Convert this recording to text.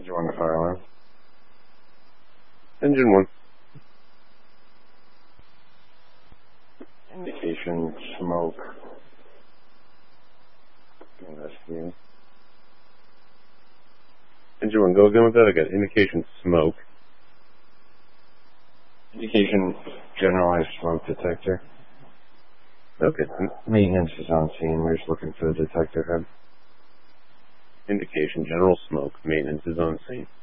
Engine 1 to fire alarm. Engine 1. Indication smoke. Investigating. Engine 1, go again with that. I got indication smoke. Indication generalized smoke detector. Okay. Maintenance is on scene. We're just looking for the detector head. Indication general smoke. Maintenance is on scene.